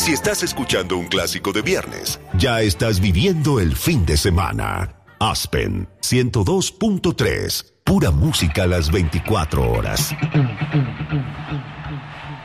Si estás escuchando un clásico de viernes, ya estás viviendo el fin de semana. Aspen 102.3. Pura música a las 24 horas.